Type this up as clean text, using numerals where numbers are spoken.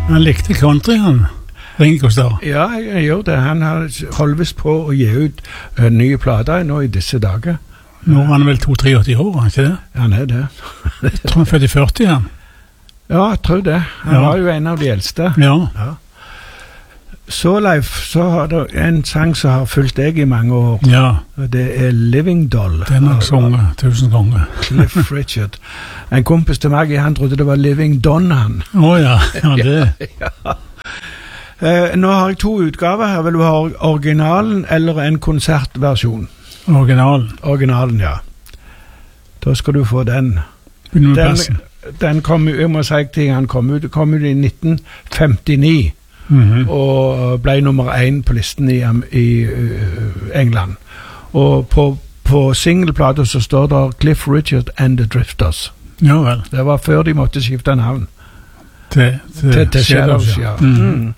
Han likte country, han. Ringo Starr. Ja, jeg gjør det. Han har holdt på å gi ut nye plater nå i disse dager. Nå er han vel 82-83 år, ikke det? Han er det. Jeg tror han er født i 40, han. Ja, jeg tror det. Han var jo en av de eldste. Ja. Så, Leif, så har det en sang som har fulgt deg i mange år. Ja. Og det er Living Doll. Det er nok sunget 1000 ganger. Cliff Richard. En kompis til meg, han trodde det var Living Don, han. Ja, det. Ja. Nå har jeg 2 utgaver her. Vil du ha originalen eller en konsertversjon? Originalen, ja. Da skal du få den. Begynner med passen. Den kom, jeg må si ting, han kom ut i 1959. Og ble nummer 1 på listen i England. Og på singleplater så står det Cliff Richard and the Drifters. Ja vel. Det var før de måtte skifte navn. Til Shadows, ja.